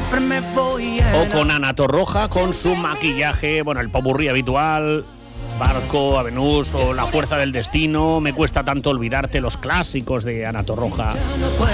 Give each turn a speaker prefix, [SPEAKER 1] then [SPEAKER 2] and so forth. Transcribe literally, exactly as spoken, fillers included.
[SPEAKER 1] siempre me voy a...
[SPEAKER 2] O con Ana Torroja, con su maquillaje, bueno, el popurrí habitual, Barco, Avenús o La fuerza del destino, Me cuesta tanto olvidarte, los clásicos de Ana Torroja.